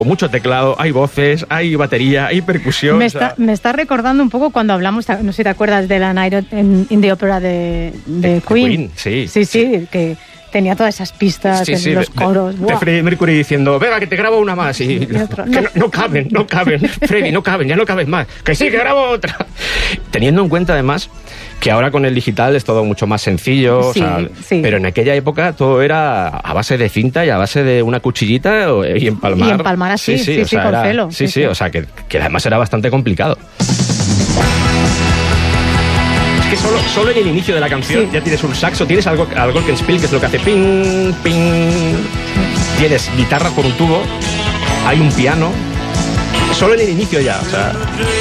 mucho teclado, hay voces, hay batería, hay percusión. Me está recordando un poco cuando hablamos, no sé si te acuerdas de la Night in the Opera de Queen. Sí, que tenía todas esas pistas, los coros. De Freddie Mercury diciendo, venga, que te grabo una más. Y otro, no caben, Freddie, no caben, ya no cabes más. Que sí, que grabo otra. Teniendo en cuenta, además, que ahora con el digital es todo mucho más sencillo, pero en aquella época todo era a base de cinta y a base de una cuchillita y empalmar. Y empalmar así, con celo. Sí, o sea, que además era bastante complicado. Es que solo en el inicio de la canción ya tienes un saxo, tienes algo Glockenspiel, que es lo que hace ping, ping. Tienes guitarra por un tubo, hay un piano, solo en el inicio ya, o sea...